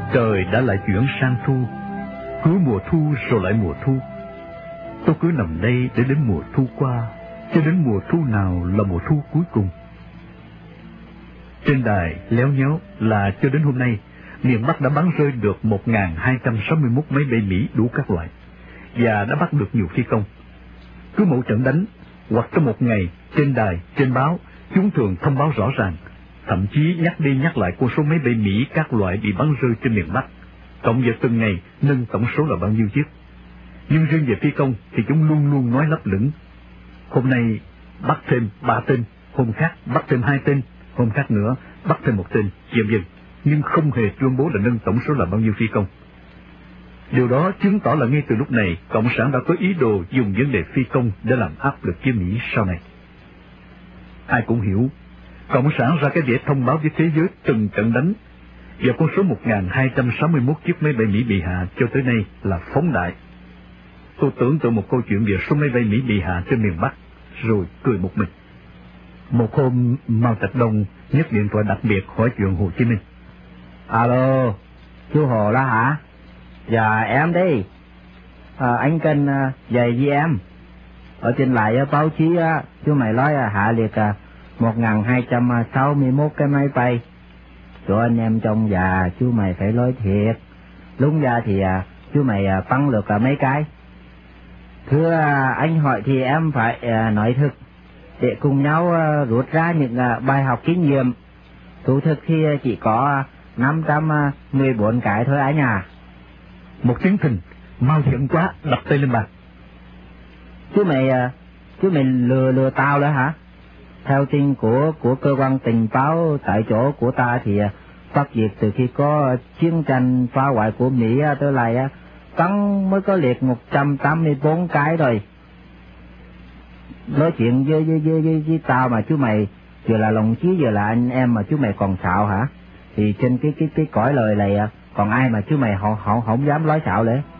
Trời đã lại chuyển sang thu, cứ mùa thu rồi lại mùa thu. Tôi cứ nằm đây để đến mùa thu qua, cho đến mùa thu nào là mùa thu cuối cùng. Trên đài léo nhéo là cho đến hôm nay, miền Bắc đã bắn rơi được 1.261 máy bay Mỹ đủ các loại, và đã bắt được nhiều phi công. Cứ mỗi trận đánh, hoặc trong một ngày, trên đài, trên báo, chúng thường thông báo rõ ràng, thậm chí nhắc đi nhắc lại con số máy bay Mỹ các loại bị bắn rơi trên miền Bắc, cộng vào từng ngày nâng tổng số là bao nhiêu chiếc. Nhưng riêng về phi công thì chúng luôn luôn nói lấp lửng. Hôm nay bắt thêm 3 tên, hôm khác bắt thêm 2 tên, hôm khác nữa bắt thêm 1 tên, vân vân, nhưng không hề tuyên bố là nâng tổng số là bao nhiêu phi công. Điều đó chứng tỏ là ngay từ lúc này, Cộng sản đã có ý đồ dùng vấn đề phi công để làm áp lực với Mỹ sau này. Ai cũng hiểu, Cộng sản ra cái đĩa thông báo với thế giới từng trận đánh, và con số 1.261 chiếc máy bay Mỹ bị hạ cho tới nay là phóng đại. Tôi tưởng tượng một câu chuyện về số máy bay Mỹ bị hạ trên miền Bắc, rồi cười một mình. Một hôm, Mao Trạch Đông nhấc điện thoại đặc biệt hỏi chuyện Hồ Chí Minh. Alo, chú Hồ đó hả? Dạ em đây. Anh cần giày gì em? Ở trên lại báo chí chú mày nói hạ liệt 1.261 cái máy bay. Cho anh em trong già chú mày phải nói thiệt. Lúc ra thì chú mày bắn được mấy cái. Thưa anh hỏi thì em phải nói thực, để cùng nhau rút ra những bài học kinh nghiệm. Thủ thực thì chỉ có 514 cái thôi anh à. Một tiếng thình, Mao giận quá đập tay lên bàn. Chú mày lừa tao đó hả? Theo tin của cơ quan tình báo tại chỗ của ta thì Bắc Việt từ khi có chiến tranh phá hoại của Mỹ tới nay bắn mới có liệt 184 cái rồi. Nói chuyện với tao mà chú mày vừa là đồng chí vừa là anh em mà chú mày còn xạo hả? Thì trên cái cõi lời này còn ai mà chú mày không dám nói xạo nữa.